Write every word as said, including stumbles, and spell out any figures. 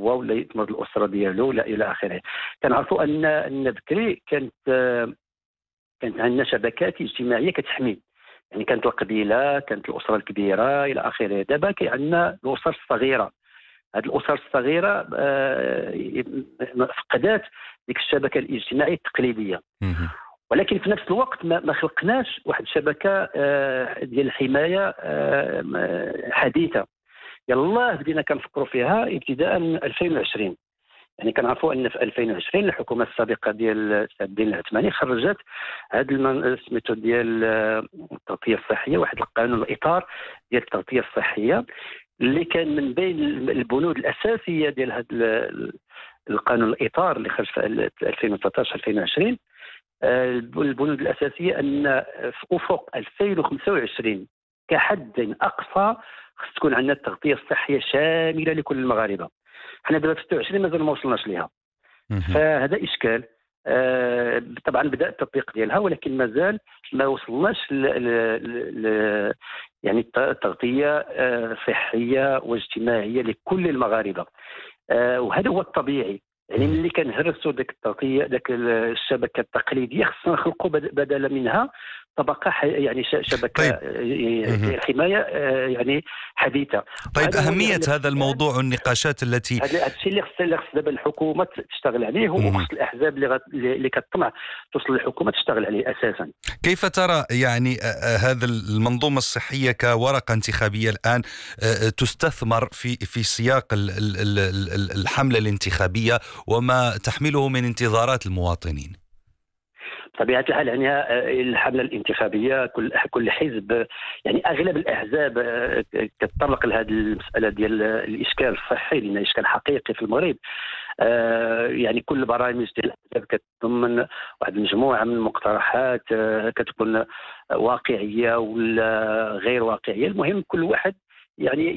هو ولا يتمرض الاسره ديالو ولا الى اخره. كنعرفوا ان ان بكري كانت كانت عندنا شبكات اجتماعيه كتحمي، يعني كانت القبيله، كانت الاسره الكبيره الى اخره. دابا كاين عندنا الاسر الصغيره، هذه الاسر الصغيره فقدات ديك الشبكه الاجتماعيه التقليديه، ولكن في نفس الوقت ما, ما خلقناش واحد الشبكه ديال الحمايه حديثه. يلا بدينا كنفكروا فيها ابتداء من ألفين وعشرين. يعني كنعرفوا ان في ألفين وعشرين الحكومه السابقه ديال السيد الدين العثماني خرجت هذا سميتو ديال التغطيه الصحيه، واحد القانون الاطار ديال التغطيه الصحيه اللي كان من بين البنود الاساسيه ديال هذا القانون الاطار اللي خرج في ألفين وثلاثة عشر ألفين وعشرين. البنود الاساسيه ان في افق ألفين وخمسة وعشرين كحد اقصى خص تكون عندنا التغطيه الصحيه شامله لكل المغاربه. حنا دابا في ستة وعشرين مازال ما وصلناش ليها، فهذا اشكال. آه طبعا بدا التطبيق ديالها، ولكن مازال ما وصلناش ل ل يعني التغطيه آه صحيه واجتماعيه لكل المغاربه. آه وهذا هو الطبيعي. يعني ملي كنهرسوا ديك التغطيه ديك الشبكه التقليديه خصنا نخلقوا بدلا منها طبقه يعني شبكه طيب. حمايه يعني حديثه. طيب أهمية هذا الموضوع والنقاشات التي هذا الشيء اللي خص اللي خص دابا الحكومه تشتغل عليه، وخص الاحزاب اللي غت... اللي كتطمع توصل للحكومه تشتغل عليه اساسا. كيف ترى يعني هذا المنظومه الصحيه كورقه انتخابيه الان تستثمر في في سياق الحمله الانتخابيه وما تحمله من انتظارات المواطنين؟ بطبيعه الحال يعني الحمله الانتخابيه كل كل حزب، يعني اغلب الاحزاب كتطرق لهذه المساله ديال الاشكال الصحي، لان اشكال حقيقي في المغرب. يعني كل برامج ديال الاحزاب كتضمن واحد المجموعه من المقترحات كتكون واقعيه ولا غير واقعيه. المهم كل واحد يعني